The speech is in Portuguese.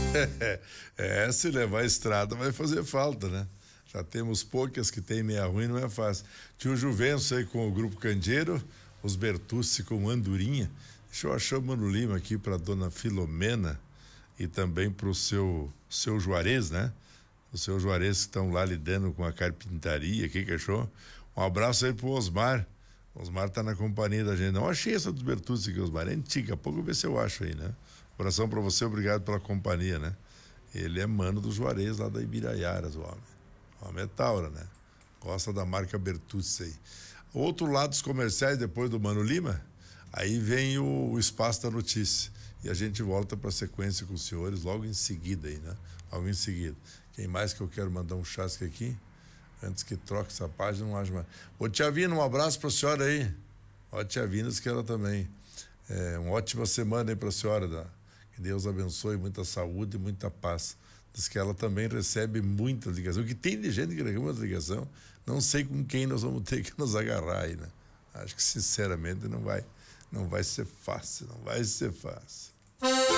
Se levar a estrada vai fazer falta, né? Já temos poucas que tem meia ruim, não é fácil. Tinha o Juvencio aí com o Grupo Candeeiro, os Bertucci com Andorinha. Deixa eu achar o Mano Lima aqui para dona Filomena e também para o seu Juarez, né? O seu Juarez que estão lá lidando com a carpintaria, o que achou? Um abraço aí pro Osmar. Osmar tá na companhia da gente. Não achei essa dos Bertucci aqui, Osmar. É antiga, pouco eu ver se eu acho aí, né? Coração pra você, obrigado pela companhia, né? Ele é mano do Juarez lá da Ibiraiaras, o homem. O homem é Taura, né? Gosta da marca Bertucci aí. Outro lado dos comerciais, depois do Mano Lima, aí vem o Espaço da Notícia. E a gente volta pra sequência com os senhores logo em seguida aí, né? Logo em seguida. Quem mais que eu quero mandar um chasque aqui? Antes que troque essa página, não acho mais. Ô, tia Vina, um abraço pra senhora aí. Ó, tia Vina, que ela também. Uma ótima semana aí pra senhora, que Deus abençoe, muita saúde e muita paz. Diz que ela também recebe muita ligação. O que tem de gente que recebe muita ligação, não sei com quem nós vamos ter que nos agarrar aí, né? Acho que sinceramente não vai ser fácil, não vai ser fácil.